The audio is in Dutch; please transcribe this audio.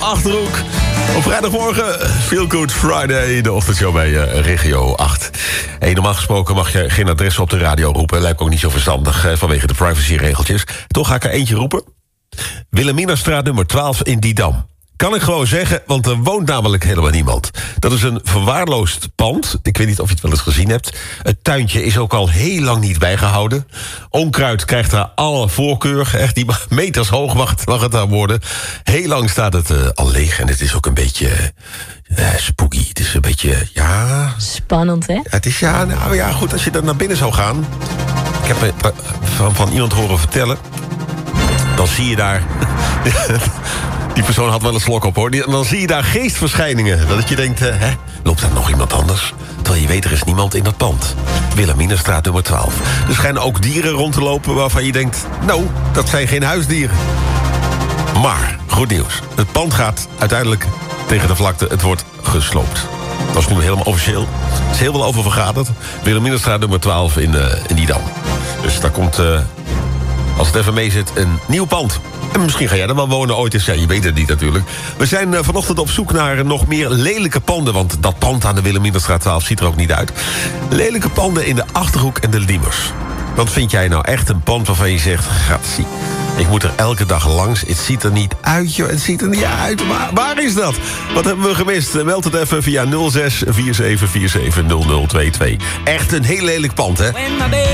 Achterhoek. Op vrijdagmorgen, Feel Good Friday, de ochtendshow bij Regio 8. Normaal gesproken mag je geen adres op de radio roepen. Lijkt me ook niet zo verstandig vanwege de privacyregeltjes. Toch ga ik er eentje roepen. Wilhelminastraat nummer 12 in Didam. Kan ik gewoon zeggen, want er woont namelijk helemaal niemand. Dat is een verwaarloosd pand. Ik weet niet of je het wel eens gezien hebt. Het tuintje is ook al heel lang niet bijgehouden. Onkruid krijgt daar alle voorkeur. Echt, die meters hoog mag het daar worden. Heel lang staat het al leeg. En het is ook een beetje spooky. Het is een beetje, ja... Spannend, hè? Het is, goed, als je er naar binnen zou gaan... Ik heb van iemand horen vertellen... Dan zie je daar... Die persoon had wel een slok op, hoor. Dan zie je daar geestverschijningen. Dat je denkt, loopt er nog iemand anders? Terwijl je weet, er is niemand in dat pand. Wilhelminastraat nummer 12. Er schijnen ook dieren rond te lopen waarvan je denkt... Nou, dat zijn geen huisdieren. Maar, goed nieuws. Het pand gaat uiteindelijk tegen de vlakte. Het wordt gesloopt. Dat is nu helemaal officieel. Er is heel veel over vergaderd. Wilhelminastraat nummer 12 in Didam. Dus daar komt... als het even mee zit, een nieuw pand. En misschien ga jij er wel wonen ooit eens. Ja, je weet het niet natuurlijk. We zijn vanochtend op zoek naar nog meer lelijke panden. Want dat pand aan de Wilhelminastraat 12 ziet er ook niet uit. Lelijke panden in de Achterhoek en de Liemers. Wat vind jij nou echt een pand waarvan je zegt... Gatsie, ik moet er elke dag langs. Het ziet er niet uit, joh. Het ziet er niet uit. Waar is dat? Wat hebben we gemist? Meld het even via 06 4747 0022. Echt een heel lelijk pand, hè?